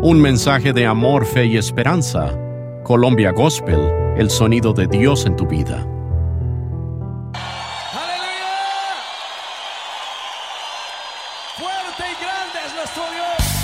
Un mensaje de amor, fe y esperanza. Colombia Gospel, el sonido de Dios en tu vida. ¡Aleluya! Fuerte y grande es nuestro Dios.